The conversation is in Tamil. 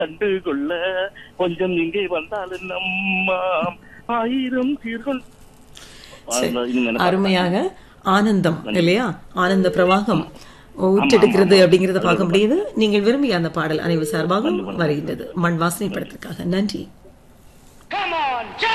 கண்டு கொள்ள கொஞ்சம் இங்கே வந்தால் நம்மா ஆயிரம் சீர்கள். அருமையாக ஆனந்தம் இல்லையா, ஆனந்த பிரவாகம் ஊற்றெடுக்கிறது அப்படிங்கறத பார்க்க முடியுது. நீங்கள் விரும்பிய அந்த பாடல் அனைவர் சார்பாகவும் வருகின்றது. மண் வாசனை படத்திற்காக நன்றி.